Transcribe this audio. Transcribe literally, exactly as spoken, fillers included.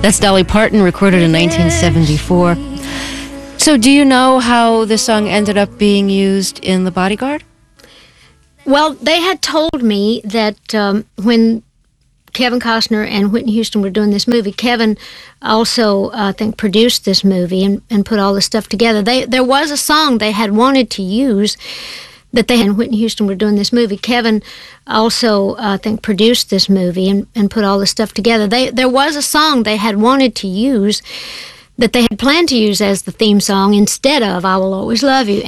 That's Dolly Parton, recorded in nineteen seventy-four. So do you know how this song ended up being used in The Bodyguard? Well, they had told me that um, when Kevin Costner and Whitney Houston were doing this movie, Kevin also, uh, I think, produced this movie and, and put all this stuff together. They, there was a song they had wanted to use that they and Whitney Houston were doing this movie. Kevin also, uh, I think, produced this movie and, and put all this stuff together. They, there was a song they had wanted to use that they had planned to use as the theme song instead of I Will Always Love You.